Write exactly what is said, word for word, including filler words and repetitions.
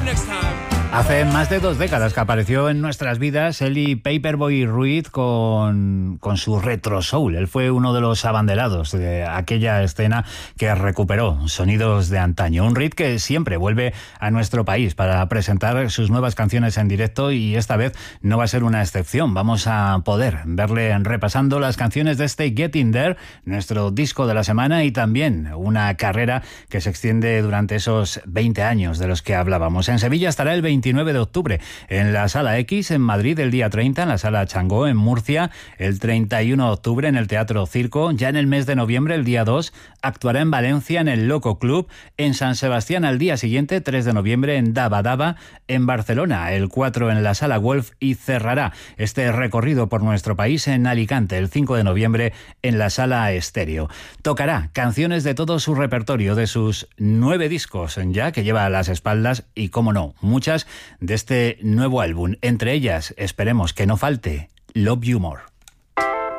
Hace más de dos décadas que apareció en nuestras vidas Eli Paperboy Ruiz con, con su retro soul. Él fue uno de los abanderados de aquella escena que recuperó sonidos de antaño. Un Ruiz que siempre vuelve a nuestro país para presentar sus nuevas canciones en directo, y esta vez no va a ser una excepción. Vamos a poder verle repasando las canciones de este Getting There, nuestro disco de la semana, y también una carrera que se extiende durante esos veinte años de los que hablábamos. En Sevilla estará el veintinueve de octubre, en la Sala X, en Madrid el día treinta, en la Sala Changó, en Murcia el treinta y uno de octubre en el Teatro Circo. Ya en el mes de noviembre, el día dos, actuará en Valencia en el Loco Club, en San Sebastián al día siguiente, tres de noviembre, en Daba Daba, en Barcelona el cuatro en la Sala Wolf, y cerrará este recorrido por nuestro país en Alicante el cinco de noviembre en la Sala Estéreo. Tocará canciones de todo su repertorio, de sus nueve discos ya que lleva a las espaldas, y cómo no, muchas de este nuevo álbum. Entre ellas, esperemos que no falte Love You More.